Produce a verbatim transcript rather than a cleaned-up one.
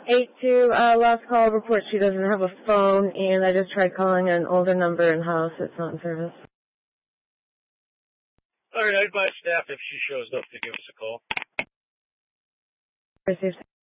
eight two, uh, last call report. She doesn't have a phone, and I just tried calling an older number in house. It's not in service. All right, I advise staff if she shows up to give us a call. Received.